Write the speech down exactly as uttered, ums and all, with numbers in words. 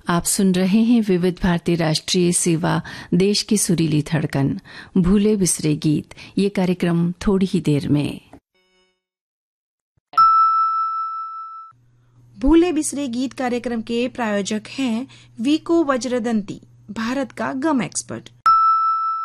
आप सुन रहे हैं विविध भारती राष्ट्रीय सेवा, देश की सुरीली धड़कन, भूले बिसरे गीत। ये कार्यक्रम थोड़ी ही देर में। भूले बिसरे गीत कार्यक्रम के प्रायोजक हैं वीको वज्रदंती, भारत का गम एक्सपर्ट।